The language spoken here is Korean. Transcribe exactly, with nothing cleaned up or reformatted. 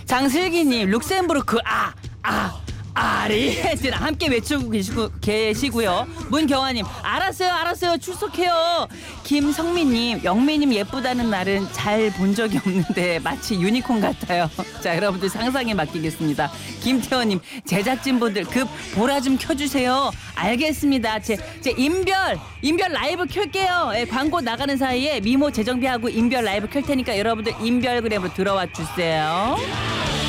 장슬기님 룩셈부르크 아 아. 아리헨티나 함께 외치고 계시고, 계시고요. 문경아님 알았어요 알았어요 출석해요. 김성민님 영미님 예쁘다는 말은 잘 본 적이 없는데 마치 유니콘 같아요. 자 여러분들 상상에 맡기겠습니다. 김태원님 제작진분들 급 보라 좀 켜주세요. 알겠습니다. 제, 제 인별 인별 라이브 켤게요. 예, 광고 나가는 사이에 미모 재정비하고 인별 라이브 켤 테니까 여러분들 인별그램으로 들어와 주세요.